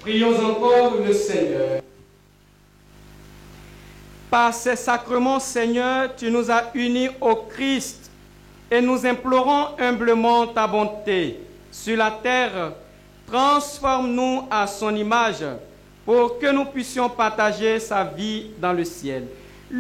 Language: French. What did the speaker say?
Prions encore le Seigneur. Par ces sacrements, Seigneur, tu nous as unis au Christ et nous implorons humblement ta bonté. Sur la terre, transforme-nous à son image pour que nous puissions partager sa vie dans le ciel.